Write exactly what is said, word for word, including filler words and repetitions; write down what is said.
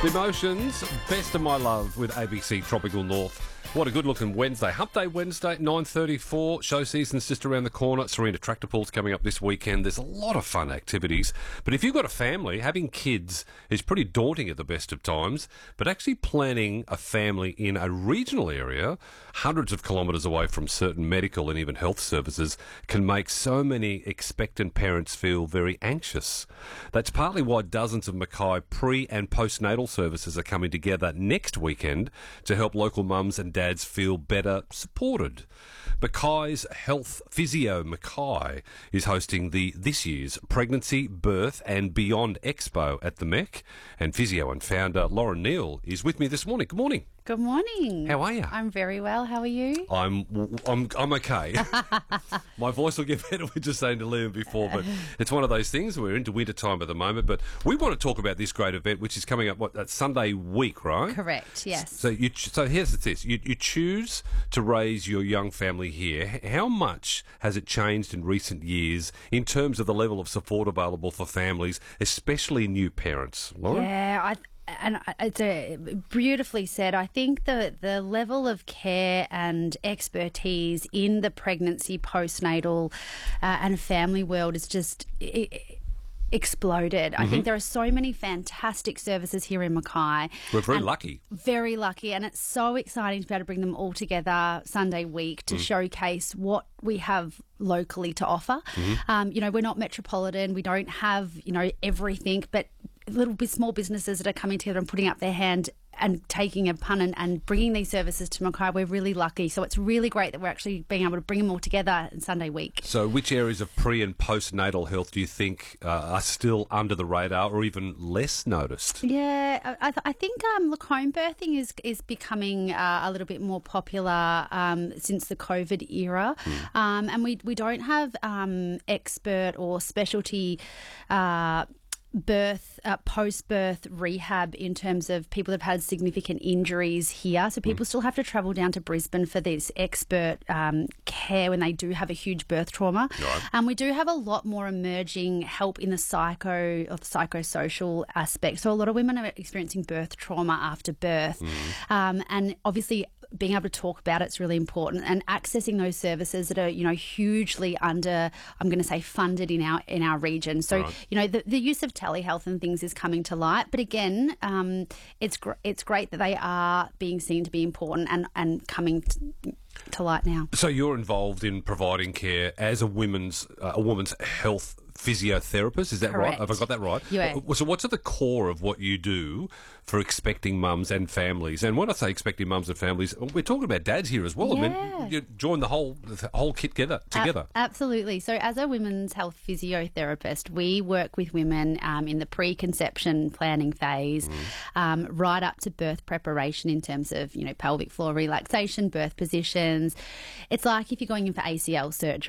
The Emotions, Best of My Love with A B C Tropical North. What a good-looking Wednesday. Hump Day Wednesday, nine thirty-four. Show season's just around the corner. Serena Tractor Pool's coming up this weekend. There's a lot of fun activities. But if you've got a family, having kids is pretty daunting at the best of times. But actually planning a family in a regional area, hundreds of kilometres away from certain medical and even health services, can make so many expectant parents feel very anxious. That's partly why dozens of Mackay pre- and postnatal services are coming together next weekend to help local mums and dads feel better supported. Mackay's Health Physio Mackay is hosting the this year's Pregnancy, Birth and Beyond Expo at the Mech, and physio and founder Lauren Neal is with me this morning. Good morning. Good morning. How are you? I'm very well. How are you? I'm I'm I'm okay. My voice will get better. We're just saying to Liam before, but it's one of those things. We're into winter time at the moment, but we want to talk about this great event, which is coming up what that Sunday week, right? Correct. Yes. So you so here's this: you you choose to raise your young family here. How much has it changed in recent years in terms of the level of support available for families, especially new parents, Lauren? Yeah, I. And it's a beautifully said. I think the the level of care and expertise in the pregnancy, postnatal, uh, and family world is just it, exploded. Mm-hmm. I think there are so many fantastic services here in Mackay. We're very lucky. Very lucky, and it's so exciting to be able to bring them all together Sunday week to mm. showcase what we have locally to offer. Mm-hmm. Um, you know, we're not metropolitan. We don't have, you know, everything, but little bit small businesses that are coming together and putting up their hand and taking a pun and, and bringing these services to Mackay. We're really lucky. So it's really great that we're actually being able to bring them all together on Sunday week. So which areas of pre- and postnatal health do you think uh, are still under the radar or even less noticed? Yeah, I, th- I think um, look, home birthing is is becoming uh, a little bit more popular um, since the COVID era. Mm. Um, and we, we don't have um, expert or specialty uh birth, uh, post-birth rehab in terms of people that have had significant injuries here. So people mm. still have to travel down to Brisbane for this expert um, care when they do have a huge birth trauma. Right. And we do have a lot more emerging help in the psycho or the psychosocial aspect. So a lot of women are experiencing birth trauma after birth. Mm. Um, and obviously being able to talk about it's really important, and accessing those services that are, you know, hugely under, I'm going to say, funded in our in our region. So, right. you know, the, the use of telehealth and things is coming to light. But again, um, it's gr- it's great that they are being seen to be important and, and coming to, to light now. So you're involved in providing care as a women's uh, a woman's health physiotherapist, is that Correct. right? Have I got that right? You are. So what's at the core of what you do for expecting mums and families? And when I say expecting mums and families, we're talking about dads here as well. Yeah. I mean, you join the whole the whole kit together. together. A- absolutely. So as a women's health physiotherapist, we work with women um, in the preconception planning phase, mm. um, right up to birth preparation in terms of, you know, pelvic floor relaxation, birth positions. It's like if you're going in for A C L surgery.